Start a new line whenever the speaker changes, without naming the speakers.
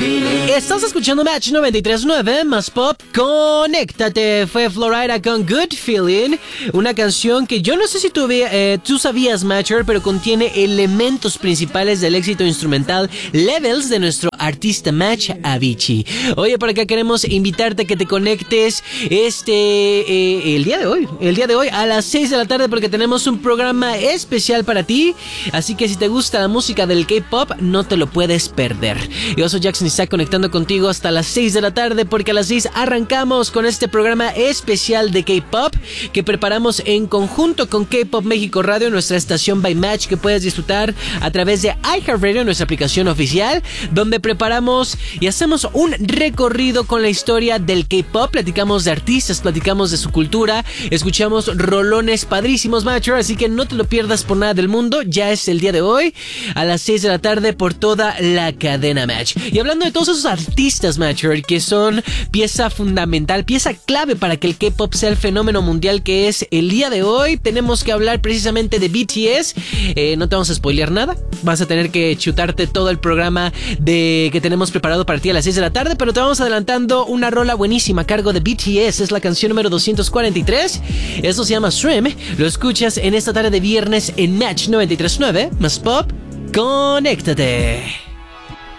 Estás escuchando Match 93.9 más pop. Conéctate. Fue Florida con Good Feeling, una canción que yo no sé si tú sabías, Matcher, pero contiene elementos principales del éxito instrumental Levels de nuestro artista Match Avicii. Oye, por acá queremos invitarte a que te conectes el día de hoy a las 6 de la tarde, porque tenemos un programa especial para ti. Así que si te gusta la música del K-pop, no te lo puedes perder. Yo soy Jackson y está conectando contigo hasta las 6 de la tarde, porque a las 6 arrancamos con este programa especial de K-pop que preparamos en conjunto con K-Pop México Radio, nuestra estación by Match, que puedes disfrutar a través de iHeartRadio, nuestra aplicación oficial, donde preparamos y hacemos un recorrido con la historia del K-pop. Platicamos de artistas, platicamos de su cultura, escuchamos rolones padrísimos, Matcher, así que no te lo pierdas por nada del mundo. Ya es el día de hoy a las 6 de la tarde por toda la cadena Match. Y hablando de todos esos artistas, Matcher, que son pieza fundamental, pieza clave para que el K-pop sea el fenómeno mundial que es el día de hoy, tenemos que hablar precisamente de BTS. No te vamos a spoilear nada, vas a tener que chutarte todo el programa que tenemos preparado para ti a las 6 de la tarde, pero te vamos adelantando una rola buenísima a cargo de BTS. Es la canción número 243. Esto se llama Swim. Lo escuchas en esta tarde de viernes en Match 93.9 más pop. Conéctate.